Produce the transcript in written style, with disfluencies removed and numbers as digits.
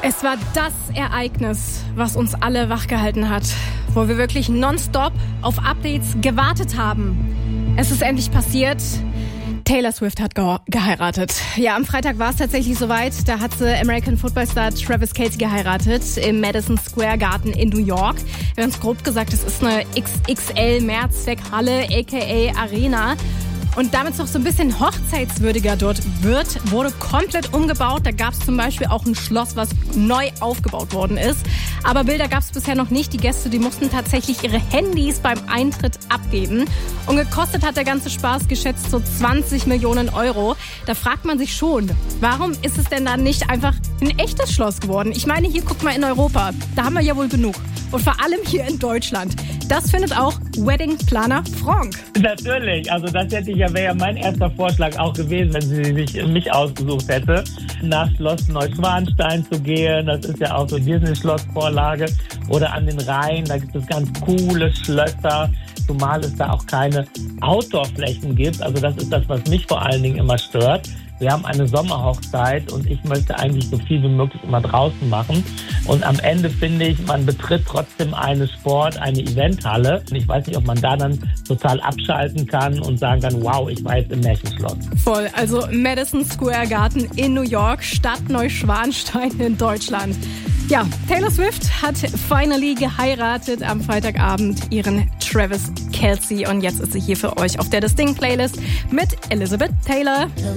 Es war das Ereignis, was uns alle wachgehalten hat, wo wir wirklich nonstop auf Updates gewartet haben. Es ist endlich passiert. Taylor Swift hat geheiratet. Ja, am Freitag war es tatsächlich soweit. Da hat sie American Football Star Travis Kelce geheiratet im Madison Square Garden in New York. Ganz grob gesagt, es ist eine XXL-Mehrzweckhalle, aka Arena. Und damit es noch so ein bisschen hochzeitswürdiger dort wurde komplett umgebaut. Da gab es zum Beispiel auch ein Schloss, was neu aufgebaut worden ist. Aber Bilder gab es bisher noch nicht. Die Gäste, die mussten tatsächlich ihre Handys beim Eintritt abgeben. Und gekostet hat der ganze Spaß geschätzt so 20 Millionen Euro. Da fragt man sich schon, warum ist es denn dann nicht einfach ein echtes Schloss geworden? Ich meine, hier guck mal in Europa, da haben wir ja wohl genug. Und vor allem hier in Deutschland. Das findet auch Wedding-Planer Frank. Natürlich, also das wäre ja mein erster Vorschlag auch gewesen, wenn sie sich mich ausgesucht hätte, nach Schloss Neuschwanstein zu gehen. Das ist ja auch so Disney-Schloss-Vorlage. Oder an den Rhein, da gibt es ganz coole Schlösser, zumal es da auch keine Outdoor-Flächen gibt. Also das ist das, was mich vor allen Dingen immer stört. Wir haben eine Sommerhochzeit und ich möchte eigentlich so viel wie möglich immer draußen machen. Und am Ende finde ich, man betritt trotzdem eine Eventhalle. Und ich weiß nicht, ob man da dann total abschalten kann und sagen kann, wow, ich war jetzt im Märchenschloss. Voll, also Madison Square Garden in New York statt Neuschwanstein in Deutschland. Ja, Taylor Swift hat finally geheiratet am Freitagabend ihren Travis Kelce. Und jetzt ist sie hier für euch auf der Distinct Playlist mit Elizabeth Taylor.